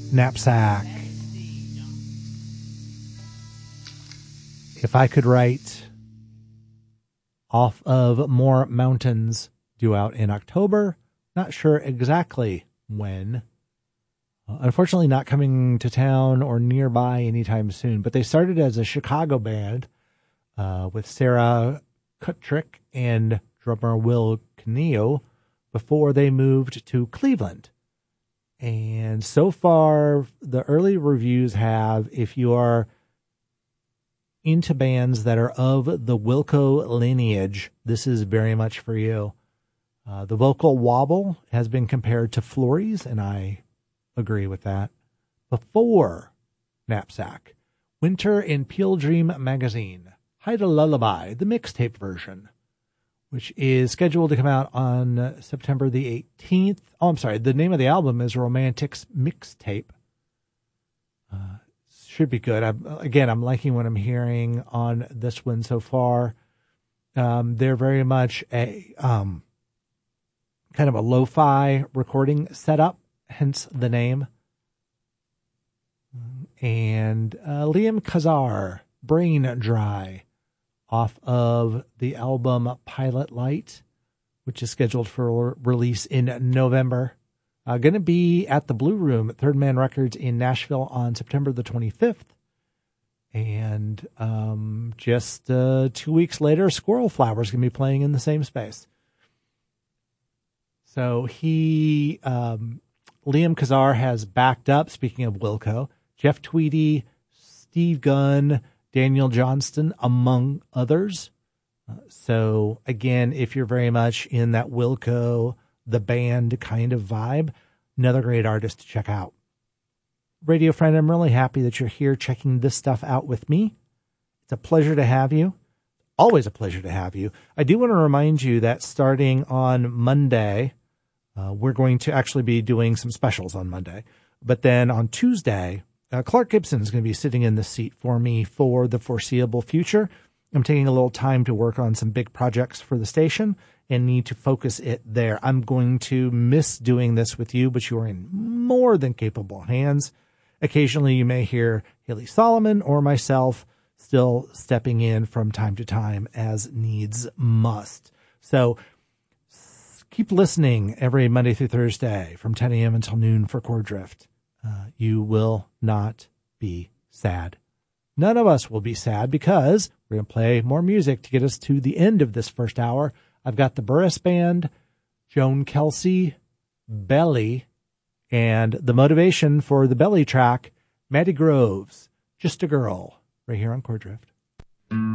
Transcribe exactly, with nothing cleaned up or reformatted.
Knapsack. If I Could Write, off of More Mountains, due out in October. Not sure exactly when. Uh, unfortunately, not coming to town or nearby anytime soon. But they started as a Chicago band uh, with Sarah Kutrick and drummer Will Canio before they moved to Cleveland. And so far, the early reviews have, if you are into bands that are of the Wilco lineage, this is very much for you. Uh, the vocal wobble has been compared to Florey's, and I agree with that. Before Knapsack, Winter in Peel Dream Magazine, Hide a Lullaby, the mixtape version, which is scheduled to come out on September the eighteenth. Oh, I'm sorry. The name of the album is Romantics Mixtape. Uh, should be good. I'm, again, I'm liking what I'm hearing on this one so far. Um, they're very much a um, kind of a lo-fi recording setup, hence the name. And uh, Liam Kazar, Brain Dry, off of the album Pilot Light, which is scheduled for release in November. Uh, going to be at the Blue Room at Third Man Records in Nashville on September the twenty-fifth. And um, just uh, two weeks later, Squirrel Flowers going to be playing in the same space. So he, um, Liam Kazar has backed up, speaking of Wilco, Jeff Tweedy, Steve Gunn, Daniel Johnston, among others. Uh, so again, if you're very much in that Wilco, the band kind of vibe, another great artist to check out. Radio friend, I'm really happy that you're here checking this stuff out with me. It's a pleasure to have you. Always a pleasure to have you. I do want to remind you that starting on Monday, uh, we're going to actually be doing some specials on Monday. But then on Tuesday, uh, Clark Gibson is going to be sitting in the seat for me for the foreseeable future. I'm taking a little time to work on some big projects for the station and need to focus it there. I'm going to miss doing this with you, but you are in more than capable hands. Occasionally you may hear Haley Solomon or myself still stepping in from time to time as needs must. So keep listening every Monday through Thursday from ten a.m. until noon for Core Drift. Uh, you will not be sad. None of us will be sad because we're going to play more music to get us to the end of this first hour. I've got the Burris Band, Joan Kelsey, Belly, and the motivation for the Belly track, Maddie Groves, Just a Girl, right here on Core Drift.